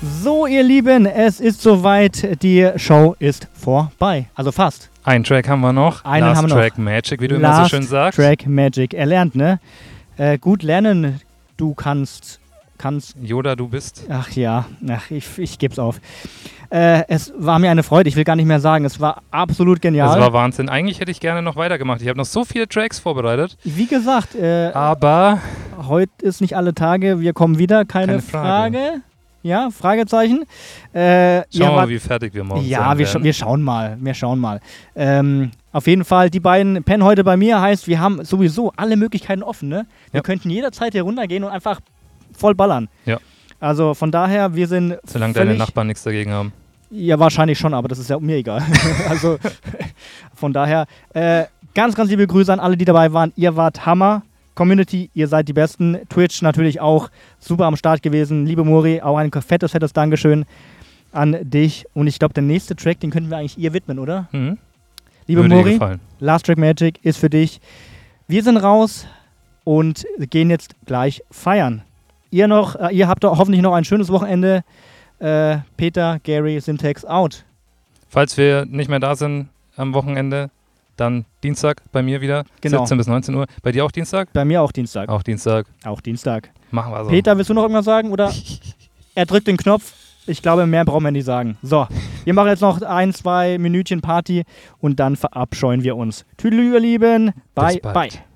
So, ihr Lieben, es ist soweit. Die Show ist vorbei. Also fast. Einen Track haben wir noch. Einen Last haben wir Track noch. Magic, wie du immer so schön sagst. Track Magic. Er lernt, ne? Gut lernen, du kannst. Yoda, du bist. Ach ja, ich geb's auf. Es war mir eine Freude, ich will gar nicht mehr sagen. Es war absolut genial. Es war Wahnsinn. Eigentlich hätte ich gerne noch weitergemacht. Ich habe noch so viele Tracks vorbereitet. Wie gesagt, aber heute ist nicht alle Tage. Wir kommen wieder. Keine Frage. Ja, Fragezeichen. Schauen wir mal, wie fertig wir morgen sind. Ja, wir schauen mal. Auf jeden Fall, die beiden pennen heute bei mir. Heißt, wir haben sowieso alle Möglichkeiten offen. Ne? Wir könnten jederzeit hier runtergehen und einfach voll ballern. Ja. Also von daher, wir sind solange deine Nachbarn nichts dagegen haben. Ja, wahrscheinlich schon, aber das ist ja mir egal. Also von daher, ganz, ganz liebe Grüße an alle, die dabei waren. Ihr wart Hammer. Community, ihr seid die Besten. Twitch natürlich auch super am Start gewesen. Liebe Mori, auch ein fettes Dankeschön an dich. Und ich glaube, der nächste Track, den könnten wir eigentlich ihr widmen, oder? Mhm. Liebe Mori, Last Track Magic ist für dich. Wir sind raus und gehen jetzt gleich feiern. Ihr habt hoffentlich noch ein schönes Wochenende. Peter, Gary, Syntax out. Falls wir nicht mehr da sind am Wochenende, dann Dienstag bei mir wieder, 17 bis 19 Uhr. Bei dir auch Dienstag? Bei mir auch Dienstag. Auch Dienstag. Machen wir so. Peter, willst du noch irgendwas sagen? Oder er drückt den Knopf. Ich glaube, mehr brauchen wir nicht sagen. So, wir machen jetzt noch 1-2 Minütchen Party und dann verabscheuen wir uns. Tüdelü, ihr Lieben. Bye, bye.